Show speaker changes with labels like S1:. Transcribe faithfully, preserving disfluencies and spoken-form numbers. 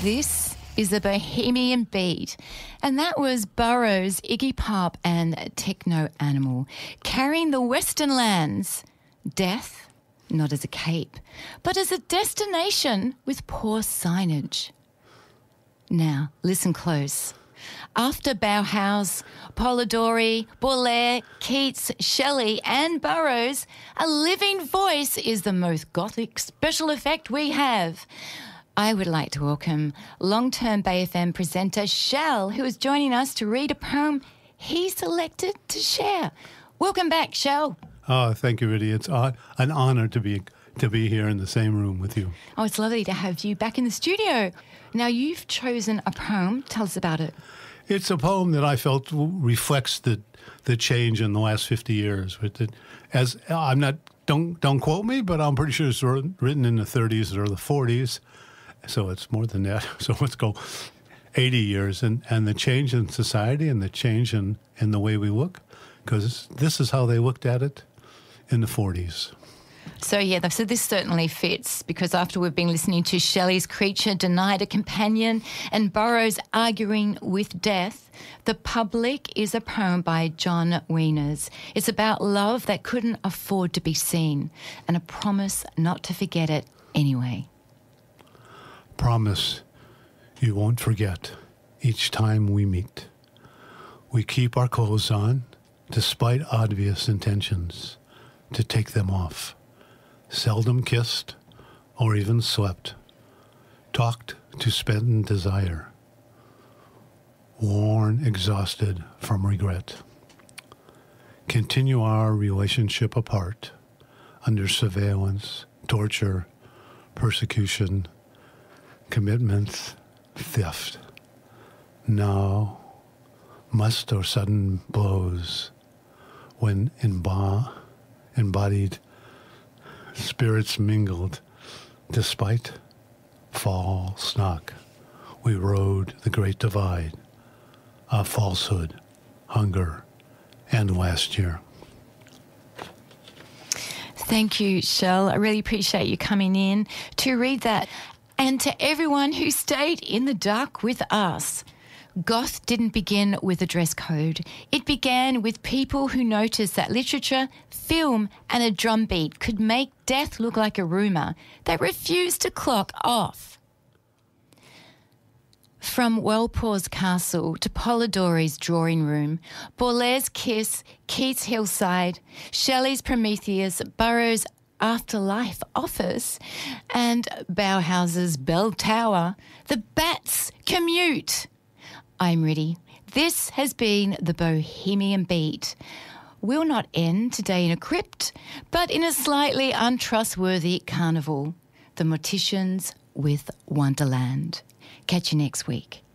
S1: This is the Bohemian Beat, and that was Burroughs, Iggy Pop and Techno Animal, carrying the Western lands, death, not as a cape, but as a destination with poor signage. Now, listen close. After Bauhaus, Polidori, Baudelaire, Keats, Shelley and Burroughs, a living voice is the most gothic special effect we have. I would like to welcome long-term Bay F M presenter Shell, who is joining us to read a poem he selected to share. Welcome back, Shell.
S2: Oh, thank you, Riddy. It's uh, an honor to be to be here in the same room with you.
S1: Oh, it's lovely to have you back in the studio. Now, you've chosen a poem. Tell us about it.
S2: It's a poem that I felt reflects the the change in the last fifty years. With it, as I'm not don't don't quote me, but I'm pretty sure it's written in the thirties or the forties. So it's more than that. So let's go eighty years. And, and the change in society and the change in, in the way we look, because this is how they looked at it in the forties.
S1: So, yeah, so this certainly fits, because after we've been listening to Shelley's Creature Denied a Companion and Burroughs Arguing with Death, The Public is a poem by John Wieners. It's about love that couldn't afford to be seen and a promise not to forget it anyway.
S2: Promise you won't forget each time we meet. We keep our clothes on, despite obvious intentions to take them off. Seldom kissed or even slept. Talked to spend desire. Worn, exhausted from regret. Continue our relationship apart, under surveillance, torture, persecution, commitments, theft. Now, must or sudden blows, when emba- embodied spirits mingled, despite false knock, we rode the great divide of falsehood, hunger, and last year.
S1: Thank you, Shell. I really appreciate you coming in to read that. And to everyone who stayed in the dark with us, goth didn't begin with a dress code. It began with people who noticed that literature, film and a drum beat could make death look like a rumour that refused to clock off. From Walpole's castle to Polidori's drawing room, Baudelaire's Kiss, Keats' Hillside, Shelley's Prometheus, Burroughs' Afterlife Office, and Bauhaus's Bell Tower, the bats commute. I'm Riddy. This has been the Bohemian Beat. We'll not end today in a crypt, but in a slightly untrustworthy carnival. The Morticians with Wonderland. Catch you next week.